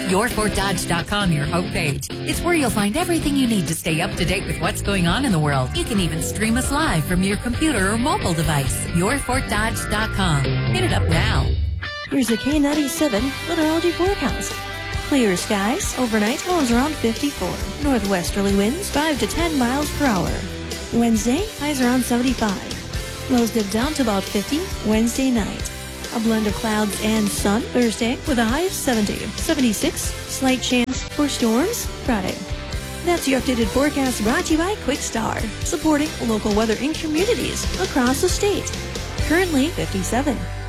YourFortDodge.com, your homepage. It's where you'll find everything you need to stay up to date with what's going on in the world. You can even stream us live from your computer or mobile device. YourFortDodge.com. Hit it up now. Here's the K97 meteorology forecast. Clear skies. Overnight, lows around 54. Northwesterly winds 5 to 10 miles per hour. Wednesday, highs around 75. Lows dip down to about 50 Wednesday night. A blend of clouds and sun Thursday with a high of 70. 76, slight chance for storms Friday. That's your updated forecast brought to you by Quick Star, supporting local weather in communities across the state. Currently 57.